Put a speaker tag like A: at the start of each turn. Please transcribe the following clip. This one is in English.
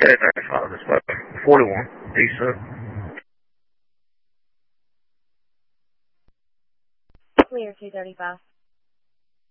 A: Yeah, 35 this way. 41. East.
B: Clear 235.